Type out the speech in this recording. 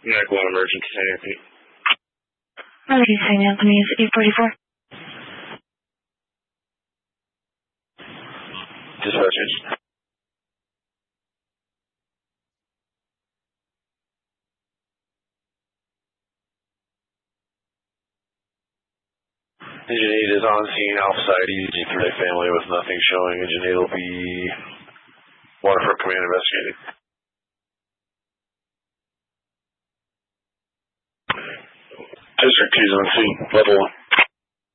Mac 1 emergency, Anthony. Emergency, Anthony is 844. Dispatchers. Engine 8 is on scene, Alpha Side, EG3 family with nothing showing. Engine 8 will be Waterfront Command investigating. District 2 is on scene, level 1.